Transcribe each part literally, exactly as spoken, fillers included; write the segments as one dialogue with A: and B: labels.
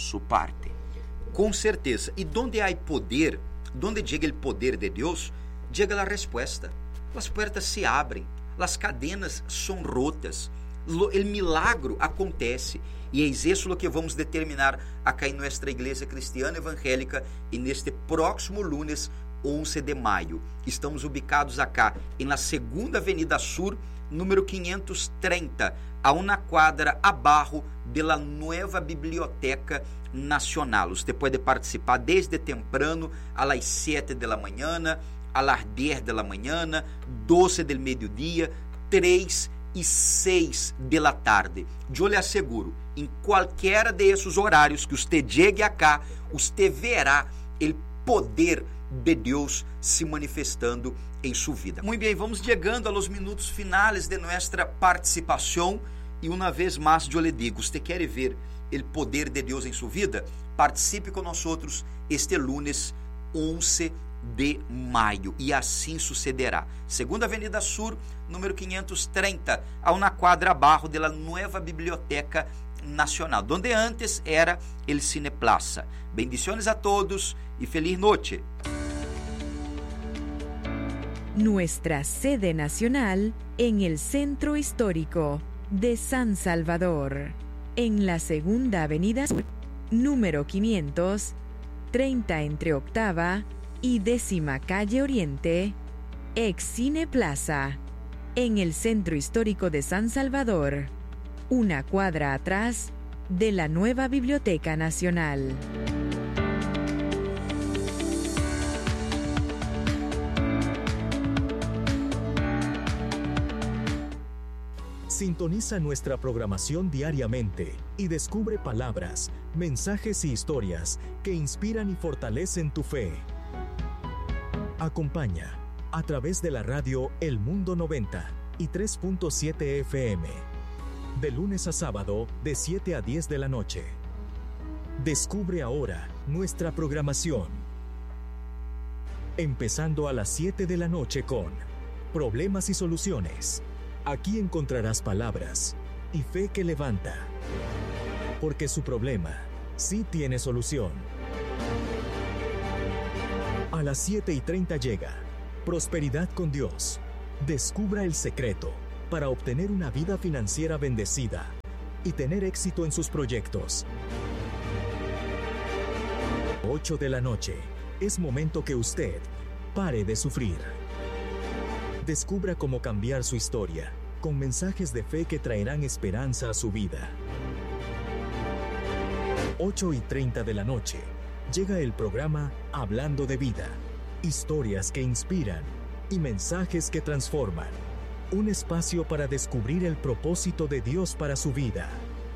A: su parte. Com certeza. E donde há poder, donde chega o poder de Deus, chega a resposta. As portas se abrem, as cadenas são rotas, o milagro acontece. E é isso que vamos determinar acá em nossa igreja cristiana evangélica e neste próximo lunes onze de maio. Estamos ubicados acá em la segunda Avenida Sur, número quinhentos e trinta, a uma quadra abaixo da nova Biblioteca Nacional. Você pode participar desde temprano, a las sete da manhã, a las dez da manhã, doze del meio-dia, três e seis da tarde. Eu lhe asseguro, em qualquer desses horários que você chegue acá, você verá o poder de Deus se manifestando em sua vida. Muito bem, vamos chegando aos minutos finais de nossa participação e uma vez mais eu lhe digo, você quer ver o poder de Deus em sua vida? Participe com nós outros este lunes onze de maio e assim sucederá. Segunda Avenida Sur, número quinhentos e trinta, a uma quadra abaixo da nova Biblioteca Nacional, donde antes era el Cine Plaza. Bendiciones a todos y feliz noche.
B: Nuestra sede nacional en el Centro Histórico de San Salvador, en la Segunda Avenida Sur, número quinientos treinta entre Octava y Décima Calle Oriente, ex Cine Plaza, en el Centro Histórico de San Salvador, una cuadra atrás de la nueva Biblioteca Nacional.
C: Sintoniza nuestra programación diariamente y descubre palabras, mensajes y historias que inspiran y fortalecen tu fe. Acompaña a través de la radio El Mundo noventa y tres punto siete F M. De lunes a sábado, de siete a diez de la noche. Descubre ahora nuestra programación. Empezando a las siete de la noche con Problemas y Soluciones. Aquí encontrarás palabras y fe que levanta. Porque su problema sí tiene solución. A las siete y treinta llega Prosperidad con Dios. Descubra el secreto para obtener una vida financiera bendecida y tener éxito en sus proyectos. ocho de la noche. Es momento que usted pare de sufrir. Descubra cómo cambiar su historia con mensajes de fe que traerán esperanza a su vida. ocho y treinta de la noche. Llega el programa Hablando de Vida. Historias que inspiran y mensajes que transforman. Un espacio para descubrir el propósito de Dios para su vida.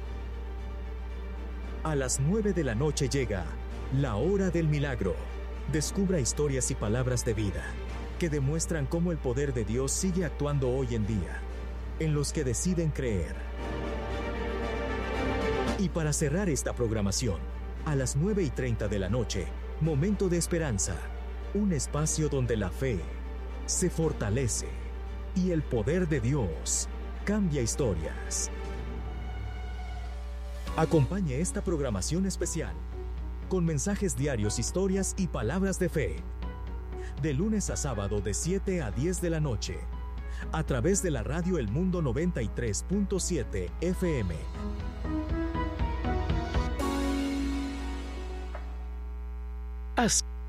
C: A las nueve de la noche llega La Hora del Milagro. Descubra historias y palabras de vida que demuestran cómo el poder de Dios sigue actuando hoy en día, en los que deciden creer. Y para cerrar esta programación, a las nueve y treinta de la noche, Momento de Esperanza, un espacio donde la fe se fortalece y el poder de Dios cambia historias. Acompañe esta programación especial con mensajes diarios, historias y palabras de fe. De lunes a sábado de siete a diez de la noche, a través de la radio El Mundo noventa y tres punto siete F M.
D: Haz